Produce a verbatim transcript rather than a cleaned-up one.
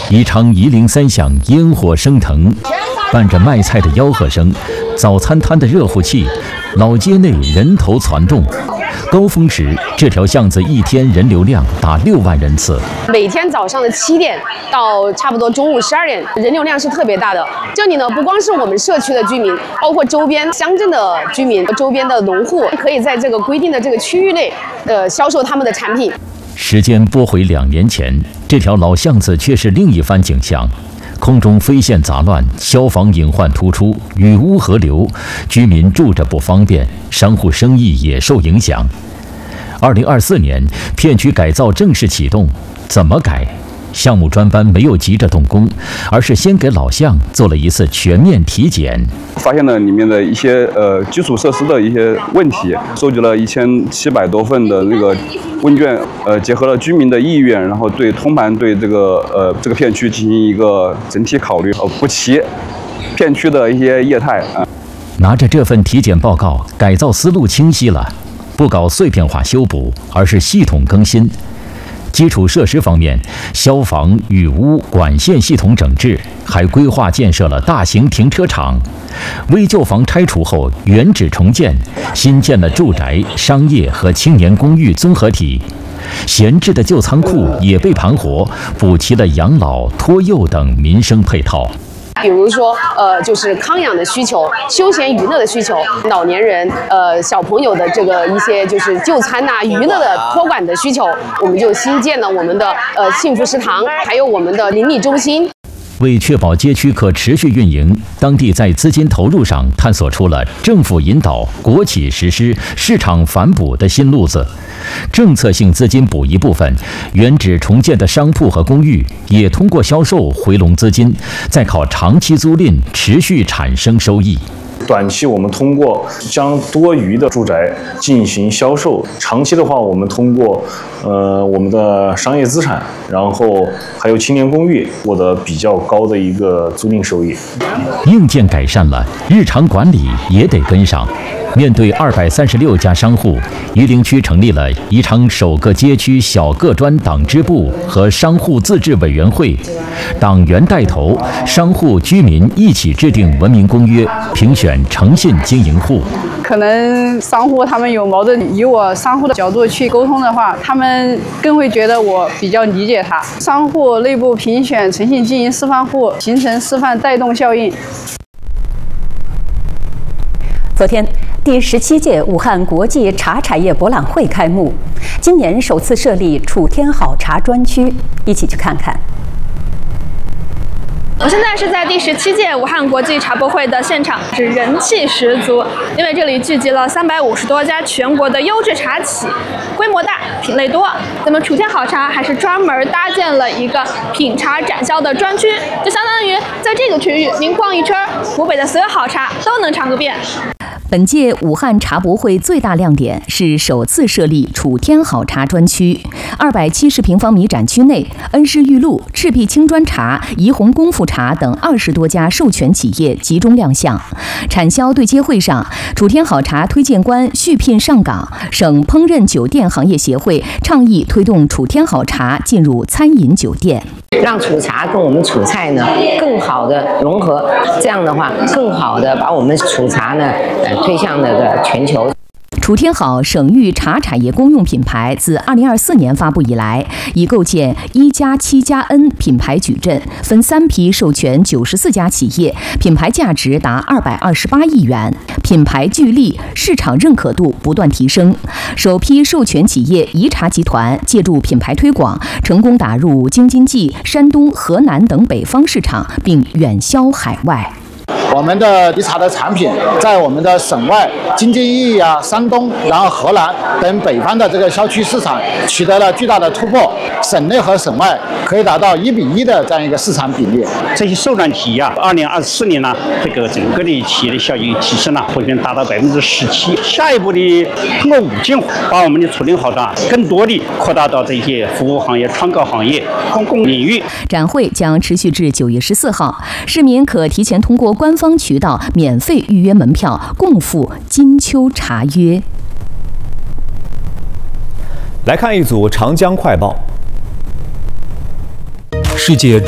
宜昌一零三巷烟火升腾，伴着卖菜的吆喝声，早餐摊的热乎气，老街内人头攒动。高峰时，这条巷子一天人流量达六万人次。 每天早上的七点到差不多中午十二点，人流量是特别大的。这里呢，不光是我们社区的居民，包括周边乡镇的居民、周边的农户，可以在这个规定的这个区域内，呃，销售他们的产品。 时间拨回两年前，这条老巷子却是另一番景象。空中飞线杂乱，消防隐患突出，雨污河流，居民住着不方便，商户生意也受影响。二零二四年，片区改造正式启动，怎么改？项目专班没有急着动工，而是先给老巷做了一次全面体检， 发现了里面的一些呃基础设施的一些问题，收集了一千七百多份的那个问卷，呃，结合了居民的意愿，然后对通盘对这个呃这个片区进行一个整体考虑，呃，补齐片区的一些业态啊。 拿着这份体检报告，改造思路清晰了，不搞碎片化修补，而是系统更新。基础设施方面，消防、雨污、管线系统整治，还规划建设了大型停车场。危旧房拆除后原址重建，新建了住宅、商业和青年公寓综合体。闲置的旧仓库也被盘活，补齐了养老、托幼等民生配套。 比如说，呃，就是康养的需求、休闲娱乐的需求、老年人、呃小朋友的这个一些就是就餐呐、娱乐的托管的需求，我们就新建了我们的呃幸福食堂，还有我们的邻里中心。 为确保街区可持续运营，当地在资金投入上探索出了政府引导、国企实施、市场反哺的新路子。政策性资金补一部分，原址重建的商铺和公寓也通过销售回笼资金，再靠长期租赁持续产生收益。 短期我们通过将多余的住宅进行销售，长期的话我们通过呃我们的商业资产，然后还有青年公寓获得比较高的一个租赁收益。 硬件改善了，日常管理也得跟上。面对二百三十六家商户，榆林区成立了宜昌首个街区小个专党支部和商户自治委员会，党员带头，商户居民一起制定文明公约，评选诚信经营户。 可能商户他们有矛盾，以我商户的角度去沟通的话，他们更会觉得我比较理解他。商户内部评选诚信经营示范户，形成示范带动效应。 昨天，第十七届武汉国际茶产业博览会开幕，今年首次设立楚天好茶专区，一起去看看。 我现在是在第十七届武汉国际茶博会的现场，是人气十足，因为这里聚集了三百五十多家全国的优质茶企，规模大，品类多。咱们楚天好茶还是专门搭建了一个品茶展销的专区，就相当于在这个区域您逛一圈，湖北的所有好茶都能尝个遍。 本届武汉茶博会最大亮点是首次设立楚天好茶专区，二百七十平方米展区内，恩施玉露、赤壁青砖茶、怡红功夫茶等二十多家授权企业集中亮相。产销对接会上，楚天好茶推荐官续聘上岗，省烹饪酒店行业协会倡议推动楚天好茶进入餐饮酒店， 让楚茶跟我们楚菜呢更好的融合，这样的话更好的把我们楚茶呢呃推向那个全球。 楚天好省域茶产业公用品牌自二零二四年发布以来，已构建一加七加 N 品牌矩阵，分三批授权九十四家企业，品牌价值达二百二十八亿元，品牌聚力、市场认可度不断提升。首批授权企业宜茶集团借助品牌推广，成功打入京津冀、山东、河南等北方市场，并远销海外。 我们的宜茶的产品在我们的省外京津冀啊、山东，然后河南等北方的这个销区市场取得了巨大的突破，省内和省外可以达到一比一的这样一个市场比例。 这些授权企业啊，二零二四年呢，这个整个的企业的效益提升了，会达到百分之十七。下一步的通过五金把我们的楚天好茶更多的扩大到这些服务行业、创购行业、公共领域。 展会将持续至九月十四号，市民可提前通过官方渠道免费预约门票，共赴金秋茶约。 来看一组长江快报。世界